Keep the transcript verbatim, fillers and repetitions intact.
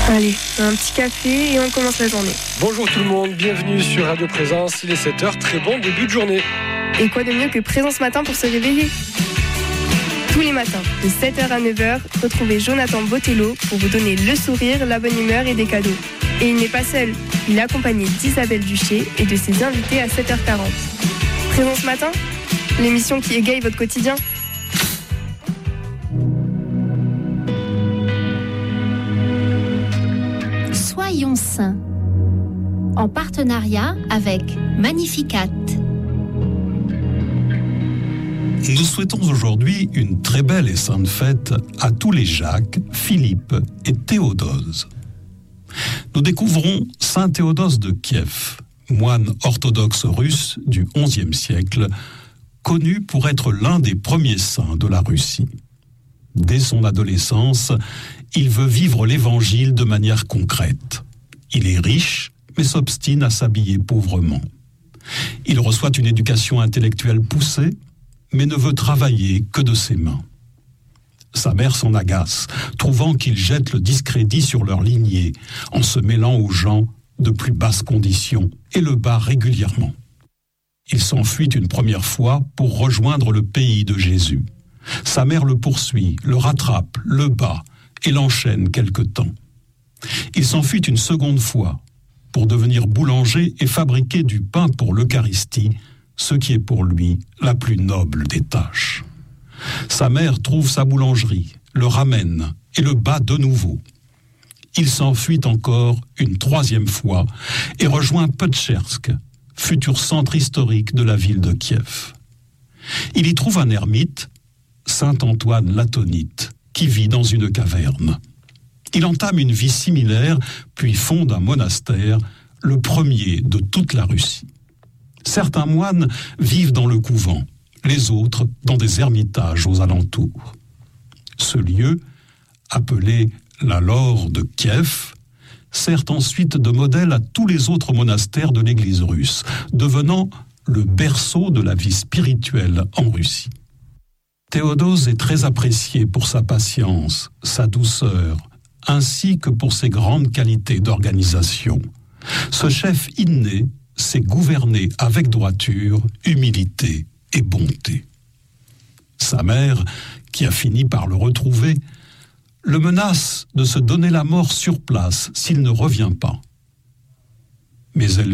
Allez, un petit café et on commence la journée. Bonjour tout le monde, bienvenue sur Radio Présence, il est sept heures, très bon début de journée. Et quoi de mieux que Présence Matin pour se réveiller ? Tous les matins, de sept heures à neuf heures, retrouvez Jonathan Botello pour vous donner le sourire, la bonne humeur et des cadeaux. Et il n'est pas seul, il est accompagné d'Isabelle Duché et de ses invités à sept heures quarante. Présence Matin, l'émission qui égaye votre quotidien. Soyons saints, en partenariat avec Magnificat. Nous souhaitons aujourd'hui une très belle et sainte fête à tous les Jacques, Philippe et Théodose. Nous découvrons saint Théodose de Kiev, moine orthodoxe russe du onzième siècle, connu pour être l'un des premiers saints de la Russie. Dès son adolescence, il veut vivre l'évangile de manière concrète. Il est riche, mais s'obstine à s'habiller pauvrement. Il reçoit une éducation intellectuelle poussée, mais ne veut travailler que de ses mains. Sa mère s'en agace, trouvant qu'il jette le discrédit sur leur lignée, en se mêlant aux gens de plus basses conditions, et le bat régulièrement. Il s'enfuit une première fois pour rejoindre le pays de Jésus. Sa mère le poursuit, le rattrape, le bat, et l'enchaîne quelque temps. Il s'enfuit une seconde fois pour devenir boulanger et fabriquer du pain pour l'Eucharistie, ce qui est pour lui la plus noble des tâches. Sa mère trouve sa boulangerie, le ramène et le bat de nouveau. Il s'enfuit encore une troisième fois et rejoint Petchersk, futur centre historique de la ville de Kiev. Il y trouve un ermite, saint Antoine l'Atonite, qui vit dans une caverne. Il entame une vie similaire, puis fonde un monastère, le premier de toute la Russie. Certains moines vivent dans le couvent, les autres dans des ermitages aux alentours. Ce lieu, appelé la Laure de Kiev, sert ensuite de modèle à tous les autres monastères de l'Église russe, devenant le berceau de la vie spirituelle en Russie. Théodose est très apprécié pour sa patience, sa douceur, ainsi que pour ses grandes qualités d'organisation. Ce chef inné sait gouverner avec droiture, humilité et bonté. Sa mère, qui a fini par le retrouver, le menace de se donner la mort sur place s'il ne revient pas. Mais elle